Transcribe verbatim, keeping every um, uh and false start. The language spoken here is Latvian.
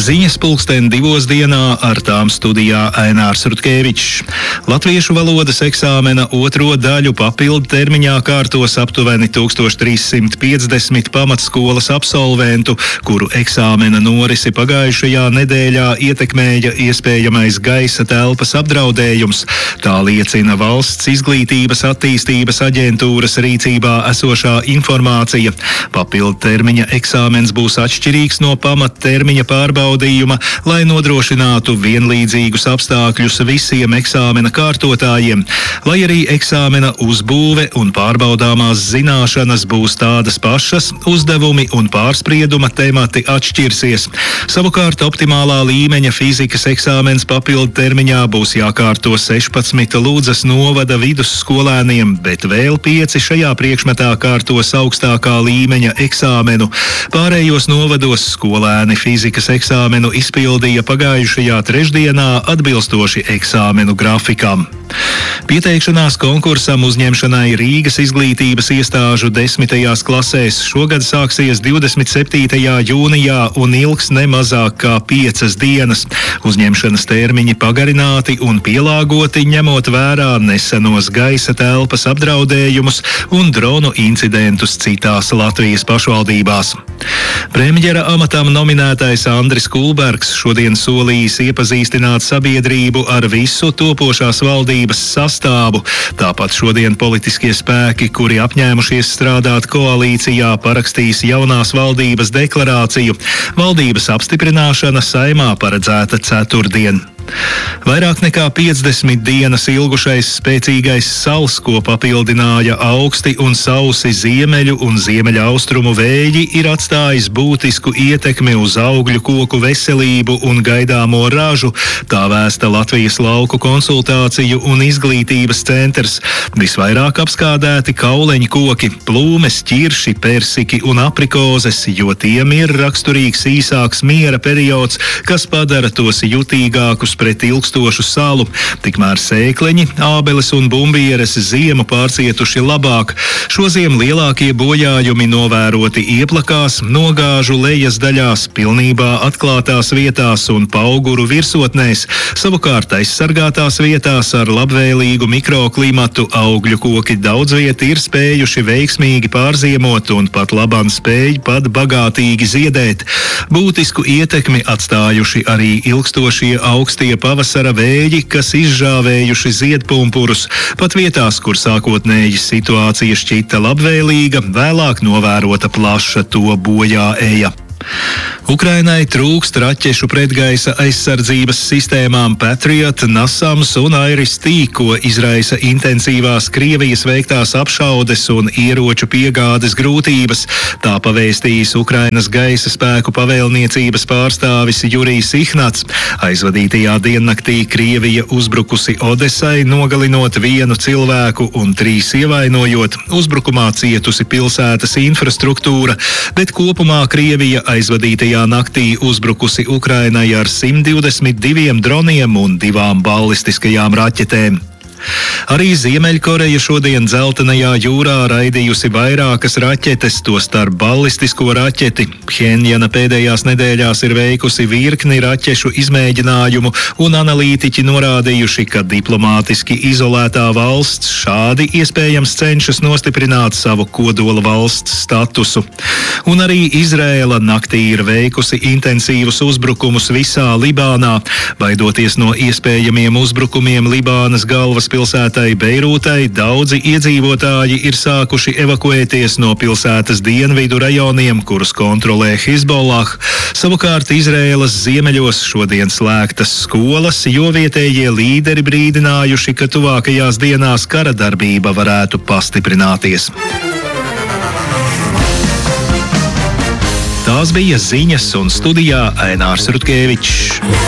Ziņas pulksten divos dienā, ar tām studijā Ainārs Rutkevičs. Latviešu valodas eksāmena otro daļu papildu termiņā kārtos aptuveni tūkstoš trīs simt piecdesmit pamatskolas absolventu, kuru eksāmena norisi pagājušajā nedēļā ietekmēja iespējamais gaisa telpas apdraudējums. Tā liecina Valsts izglītības attīstības aģentūras rīcībā esošā informācija. Papildu termiņa eksāmens būs atšķirīgs no pamattermiņa pārbaudījuma, lai nodrošinātu vienlīdzīgus apstākļus visiem eksāmena kārtotājiem, lai arī eksāmena uzbūve un pārbaudāmās zināšanas būs tādas pašas, uzdevumi un pārsprieduma temati atšķirsies. Savukārt optimālā līmeņa fizikas eksāmens papildu termiņā būs jākārto sešpadsmit Ludzas novada vidusskolēniem, bet vēl pieci šajā priekšmetā kārtos augstākā līmeņa eksāmenu. Pārējos novados skolēni fizikas eksāmenu izpildīja pagājušajā trešdienā atbilstoši eksāmenu grafikam. Pieteikšanās konkursam uzņemšanai Rīgas izglītības iestāžu desmitajās klasēs šogad sāksies divdesmit septītajā jūnijā un ilgs ne mazāk kā piecas dienas. Uzņemšanas termiņi pagarināti un pielāgoti, ņemot vērā nesenos gaisa telpas apdraudējumus un dronu incidentus citās Latvijas pašvaldībās. Premjera amatam nominētais Andris Kulbergs šodien solījis iepazīstināt sabiedrību ar visu topošās valdības sastāvu. Tāpat šodien politiskie spēki, kuri apņēmušies strādāt koalīcijā, parakstīs jaunās valdības deklarāciju. Valdības apstiprināšana Saeimā paredzēta ceturtdien. Vairāk nekā piecdesmit dienas ilgušais spēcīgais sals, ko papildināja augsti un sausi ziemeļu un ziemeļaustrumu vēji, ir atstājis būtisku ietekmi uz augļu koku veselību un gaidāmo ražu, tā vēsta Latvijas lauku konsultāciju un izglītības centrs. Visvairāk apskādēti kauleņu koki, plūmes, ķirši, persiki un aprikozes, jo tiem ir raksturīgs īsāks miera periods, kas padara tos jutīgākus pret ilgstošu salu. Tikmēr sēkleņi, ābeles un bumbieres ziemu pārcietuši labāk. Šoziem lielākie bojājumi novēroti ieplakās, nogāžu lejas daļās, pilnībā atklātās vietās un pauguru virsotnēs. Savukārt aizsargātās vietās ar labvēlīgu mikroklimatu augļu koki daudz viet ir spējuši veiksmīgi pārziemot un pat labam spēj pat bagātīgi ziedēt. Būtisku ietekmi atstājuši arī ilgstošie augstie pavasara vēji, kas izžāvējuši ziedpumpurus. Pat vietās, kur sākotnēji situācija šķita labvēlīga, vēlāk novērota plaša to bojā eja. Ukrainai trūkst raķešu pretgaisa aizsardzības sistēmām Patriot, Nasams un Iris-T, ko izraisa intensīvās Krievijas veiktās apšaudes un ieroču piegādes grūtības. Tā pavēstījis Ukrainas gaisa spēku pavēlniecības pārstāvis Jurijs Ihnats. Aizvadītajā diennaktī Krievija uzbrukusi Odesai, nogalinot vienu cilvēku un trīs ievainojot. Uzbrukumā cietusi pilsētas infrastruktūra, bet kopumā Krievija aizvadītajā naktī uzbrukusi Ukrainai ar simt divdesmit diviem droniem un divām ballistiskajām raķetēm. Arī Ziemeļkoreja šodien Dzeltenajā jūrā raidījusi vairākas raķetes, tostarp ballistisko raķeti. Pjenjana pēdējās nedēļās ir veikusi virkni raķešu izmēģinājumu, un analītiķi norādījuši, ka diplomātiski izolētā valsts šādi iespējams cenšas nostiprināt savu kodola valsts statusu. Un arī Izraela naktī ir veikusi intensīvus uzbrukumus visā Libānā. Baidoties no iespējamiem uzbrukumiem Libānas galvas pilsētai Beirūtai, daudzi iedzīvotāji ir sākuši evakuēties no pilsētas dienvidu rajoniem, kurus kontrolē Hizbollah. Savukārt Izraēlas ziemeļos šodien slēgtas skolas, jo vietējie līderi brīdinājuši, ka tuvākajās dienās kara darbība varētu pastiprināties. Tās bija ziņas, un studijā Ainārs Rutkevičs.